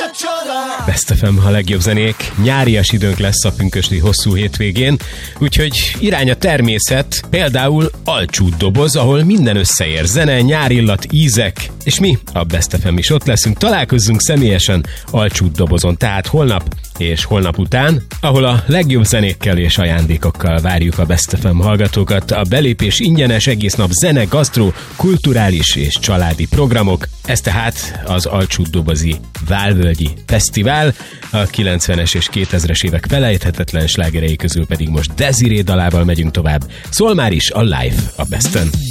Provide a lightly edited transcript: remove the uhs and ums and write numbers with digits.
Best FM, a legjobb zenék. Nyárias időnk lesz a pünkösdi hosszú hétvégén, úgyhogy irány a természet, például Alcsút doboz, ahol minden összeér, zene, nyárillat, ízek, és mi, a Best FM is ott leszünk, találkozzunk személyesen Alcsút dobozon, tehát holnap és holnap után, ahol a legjobb zenékkel és ajándékokkal várjuk a Best FM hallgatókat. A belépés ingyenes, egész nap zene, gasztró, kulturális és családi programok. Ez tehát az Alcsút dobozi Válvölgyi Fesztivál, a 90-es és 2000-es évek felejthetetlen slágerei közül pedig most Desiree dalával megyünk tovább. Szól már is a Live a Besten.